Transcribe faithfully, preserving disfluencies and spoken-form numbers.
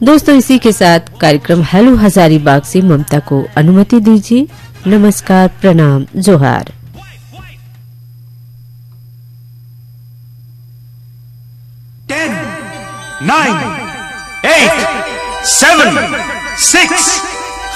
दोस्तों इसी के साथ कार्यक्रम हेलो हजारीबाग से ममता को अनुमति दीजिए। नमस्कार, प्रणाम, जोहार। टेन, नाइन, एट, सेवन, सिक्स,